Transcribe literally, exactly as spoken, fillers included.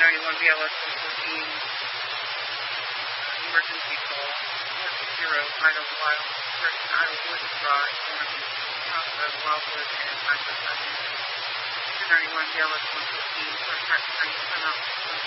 ninety-one B L S one fourteen, uh, emergency call, four six zero, Idaho, Wild, correction, Idaho Woods Drive, Southwest Wildwood, and five five five. two ninety-one B L S one fourteen, first track train, come out.